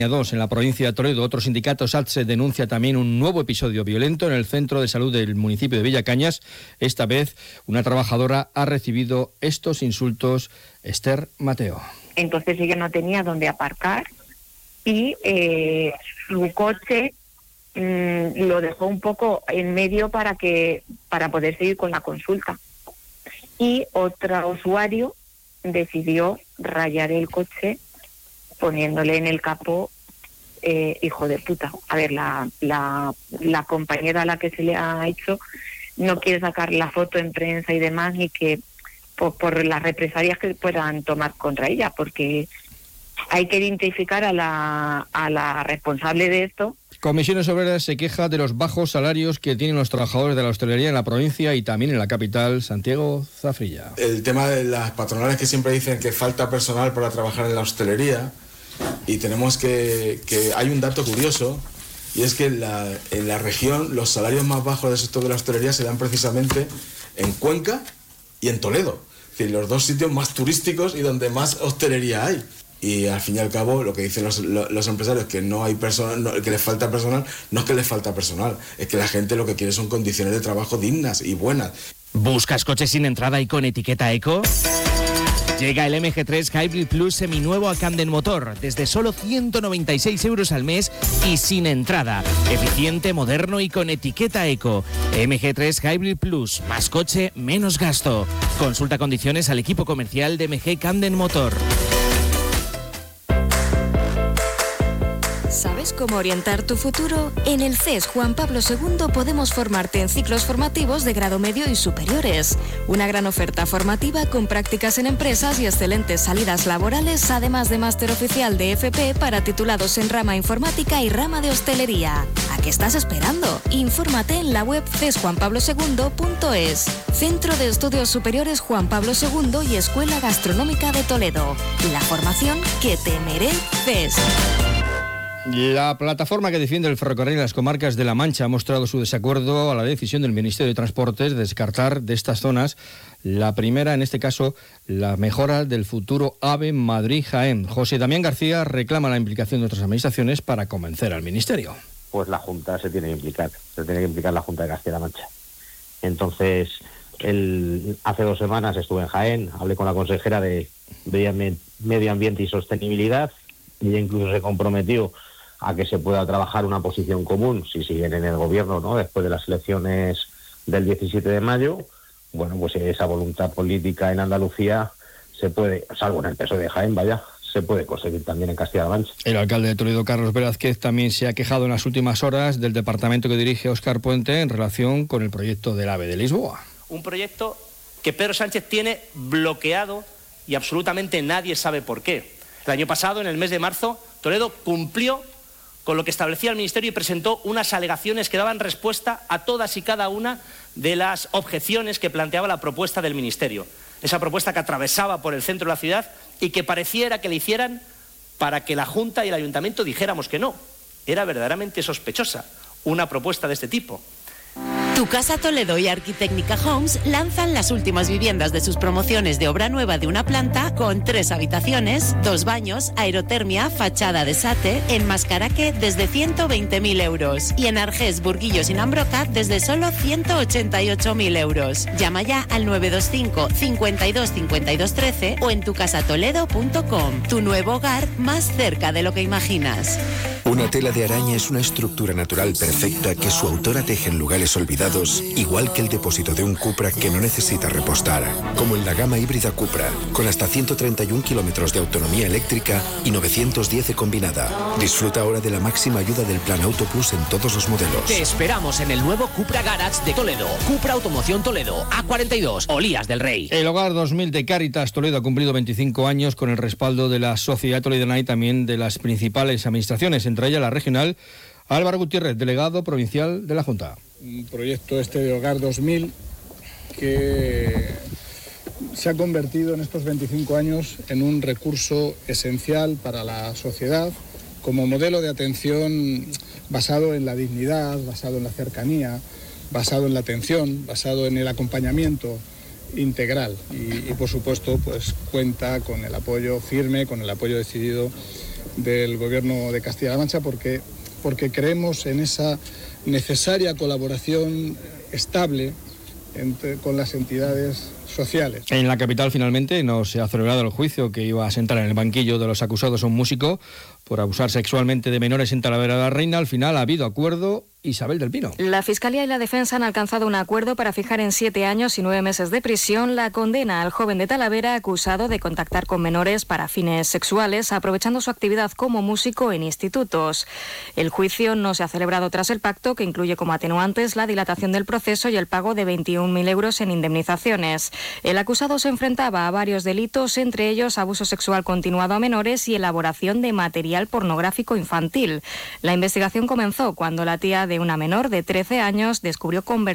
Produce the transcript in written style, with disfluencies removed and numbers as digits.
2 en la provincia de Toledo. Otro sindicato, SATSE, denuncia también un nuevo episodio violento en el centro de salud del municipio de Villacañas. Esta vez una trabajadora ha recibido estos insultos. Esther Mateo. Entonces ella no tenía dónde aparcar y su coche lo dejó un poco en medio para poder seguir con la consulta. Y otro usuario decidió rayar el coche poniéndole en el capó hijo de puta. A ver, la compañera a la que se le ha hecho no quiere sacar la foto en prensa y demás, y que por las represalias que puedan tomar contra ella, porque hay que identificar a la responsable de esto. Comisiones Obreras se queja de los bajos salarios que tienen los trabajadores de la hostelería en la provincia y también en la capital. Santiago Zafrilla. El tema de las patronales que siempre dicen que falta personal para trabajar en la hostelería, y tenemos que hay un dato curioso, y es que en la región los salarios más bajos del sector de la hostelería se dan precisamente en Cuenca y en Toledo, es decir, los dos sitios más turísticos y donde más hostelería hay. Y al fin y al cabo lo que dicen los empresarios, que no hay personal, que les falta personal, no es que les falta personal, es que la gente lo que quiere son condiciones de trabajo dignas y buenas. ¿Buscas coches sin entrada y con etiqueta eco? Llega el MG3 Hybrid Plus seminuevo a Camden Motor, desde solo 196 euros al mes y sin entrada. Eficiente, moderno y con etiqueta eco. MG3 Hybrid Plus, más coche, menos gasto. Consulta condiciones al equipo comercial de MG Camden Motor. ¿Sabes cómo orientar tu futuro? En el CES Juan Pablo II podemos formarte en ciclos formativos de grado medio y superiores. Una gran oferta formativa con prácticas en empresas y excelentes salidas laborales, además de máster oficial de FP para titulados en rama informática y rama de hostelería. ¿A qué estás esperando? Infórmate en la web cesjuanpablosegundo.es. Centro de Estudios Superiores Juan Pablo II y Escuela Gastronómica de Toledo. La formación que te mereces. La plataforma que defiende el ferrocarril en las comarcas de La Mancha ha mostrado su desacuerdo a la decisión del Ministerio de Transportes de descartar de estas zonas la primera, en este caso, la mejora del futuro AVE Madrid-Jaén. José Damián García reclama la implicación de otras administraciones para convencer al Ministerio. Pues la Junta se tiene que implicar la Junta de Castilla-La Mancha. Entonces, hace 2 semanas estuve en Jaén, hablé con la consejera de Medio Ambiente y Sostenibilidad, y ella incluso se comprometió a que se pueda trabajar una posición común si siguen en el gobierno, ¿no?, después de las elecciones del 17 de mayo. Bueno, pues esa voluntad política en Andalucía se puede, salvo en el PSOE de Jaén, se puede conseguir también en Castilla-La Mancha. El alcalde de Toledo, Carlos Velázquez, también se ha quejado en las últimas horas del departamento que dirige Óscar Puente en relación con el proyecto del AVE de Lisboa. Un proyecto que Pedro Sánchez tiene bloqueado y absolutamente nadie sabe por qué. El año pasado, en el mes de marzo, Toledo cumplió con lo que establecía el Ministerio y presentó unas alegaciones que daban respuesta a todas y cada una de las objeciones que planteaba la propuesta del Ministerio. Esa propuesta que atravesaba por el centro de la ciudad y que pareciera que le hicieran para que la Junta y el Ayuntamiento dijéramos que no. Era verdaderamente sospechosa una propuesta de este tipo. Tu Casa Toledo y Arquitecnica Homes lanzan las últimas viviendas de sus promociones de obra nueva de una planta con 3 habitaciones, 2 baños, aerotermia, fachada de SATE, en Mascaraque desde 120.000 euros y en Argés, Burguillos y Nambroca desde solo 188.000 euros. Llama ya al 925 52 52 13 o en tucasatoledo.com. Tu nuevo hogar más cerca de lo que imaginas. Una tela de araña es una estructura natural perfecta que su autora teje en lugares olvidados, igual que el depósito de un Cupra que no necesita repostar, como en la gama híbrida Cupra, con hasta 131 kilómetros de autonomía eléctrica y 910 de combinada. Disfruta ahora de la máxima ayuda del Plan Auto Plus en todos los modelos. Te esperamos en el nuevo Cupra Garage de Toledo. Cupra Automoción Toledo, A42, Olías del Rey. El Hogar 2000 de Cáritas Toledo ha cumplido 25 años con el respaldo de la sociedad toledana y también de las principales administraciones, entre ellas la regional. Álvaro Gutiérrez, delegado provincial de la Junta. Un proyecto de Hogar 2000 que se ha convertido en estos 25 años en un recurso esencial para la sociedad como modelo de atención basado en la dignidad, basado en la cercanía, basado en la atención, basado en el acompañamiento integral y por supuesto pues cuenta con el apoyo firme, con el apoyo decidido del Gobierno de Castilla-La Mancha porque creemos en esa necesaria colaboración estable con las entidades sociales. En la capital finalmente no se ha celebrado el juicio que iba a sentar en el banquillo de los acusados a un músico por abusar sexualmente de menores en Talavera de la Reina. Al final ha habido acuerdo. Isabel del Pino. La Fiscalía y la Defensa han alcanzado un acuerdo para fijar en 7 años y 9 meses de prisión la condena al joven de Talavera acusado de contactar con menores para fines sexuales, aprovechando su actividad como músico en institutos. El juicio no se ha celebrado tras el pacto, que incluye como atenuantes la dilatación del proceso y el pago de 21.000 euros en indemnizaciones. El acusado se enfrentaba a varios delitos, entre ellos abuso sexual continuado a menores y elaboración de material pornográfico infantil. La investigación comenzó cuando la tía de una menor de 13 años descubrió